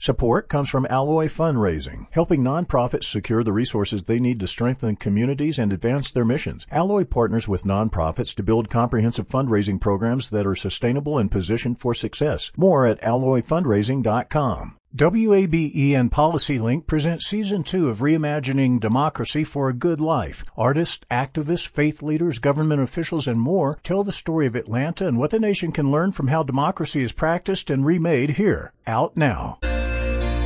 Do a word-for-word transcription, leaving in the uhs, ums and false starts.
Support comes from Alloy Fundraising, helping nonprofits secure the resources they need to strengthen communities and advance their missions. Alloy partners with nonprofits to build comprehensive fundraising programs that are sustainable and positioned for success. More at alloy fundraising dot com. W A B E and PolicyLink present Season two of Reimagining Democracy for a Good Life. Artists, activists, faith leaders, government officials, and more tell the story of Atlanta and what the nation can learn from how democracy is practiced and remade here. Out now.